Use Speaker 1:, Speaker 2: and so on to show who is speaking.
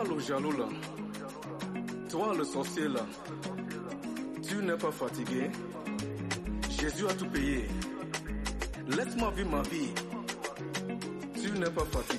Speaker 1: le jaloux là, toi le sorcier là, tu n'es pas fatigué. Jésus a tout payé. Laisse-moi vivre ma vie. Tu n'es pas fatigué.